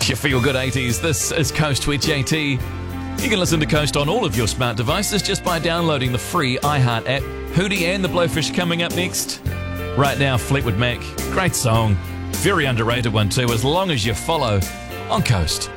You feel good 80s. This is Coast with JT. You can listen to Coast on all of your smart devices just by downloading the free iHeart app. Hootie and the Blowfish coming up next. Right now, Fleetwood Mac. Great song. Very underrated one too, as long as you follow on Coast.